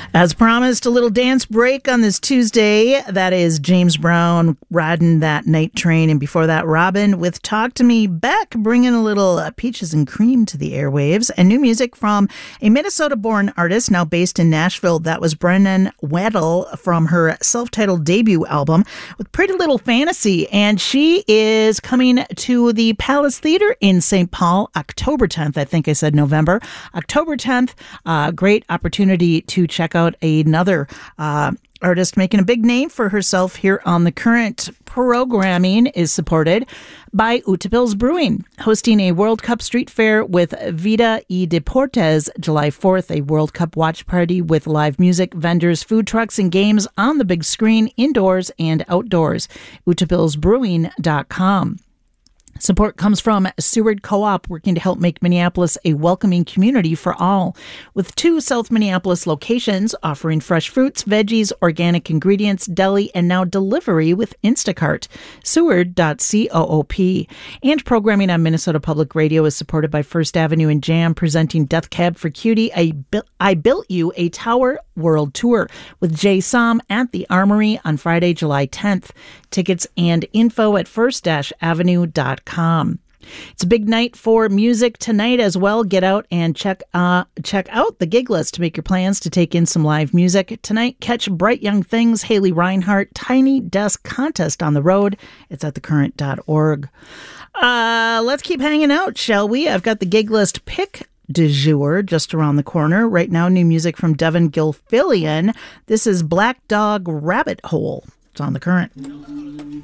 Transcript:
As promised, a little dance break on this Tuesday. That is James Brown riding that night train. And before that, Robin with Talk to Me. Beck bringing a little peaches and cream to the airwaves. And new music from a Minnesota-born artist now based in Nashville. That was Brennan Weddle from her self-titled debut album with Pretty Little Fantasy. And she is coming to the Palace Theater in St. Paul October 10th. I think I said November. October 10th. Great opportunity to check out another artist making a big name for herself here on The Current. Programming is supported by Utepils Brewing, hosting a World Cup street fair with Vida y Deportes July 4th, a World Cup watch party with live music, vendors, food trucks, and games on the big screen, indoors and outdoors. Utepilsbrewing.com. Support comes from Seward Co-op, working to help make Minneapolis a welcoming community for all. With 2 South Minneapolis locations offering fresh fruits, veggies, organic ingredients, deli, and now delivery with Instacart. Seward.coop. And programming on Minnesota Public Radio is supported by First Avenue and Jam, presenting Death Cab for Cutie, I Built You a Tower World Tour with Jay Som at the Armory on Friday, July 10th. Tickets and info at first-avenue.com. It's a big night for music tonight as well. Get out and check out the gig list to make your plans to take in some live music. Tonight, catch Bright Young Things, Haley Reinhart, Tiny Desk Contest on the road. It's at thecurrent.org. Let's keep hanging out, shall we? I've got the gig list pick du jour just around the corner. Right now, new music from Devin Gilfillian. This is Black Dog Rabbit Hole. It's on The Current.